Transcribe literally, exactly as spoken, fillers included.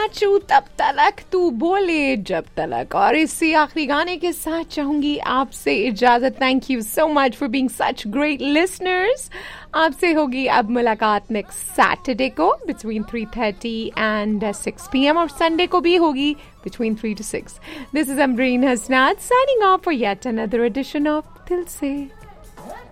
नाचू तब तलक तू बोले जब तलक। और इसी आखिरी गाने के साथ चाहूंगी आपसे इजाजत। Thank you so much for being such great listeners. आपसे होगी अब मुलाकात नेक्स्ट सैटरडे को between three thirty and six P M और संडे को भी होगी between three to six. This is Amreen हसनाद signing off for yet another edition of दिल से।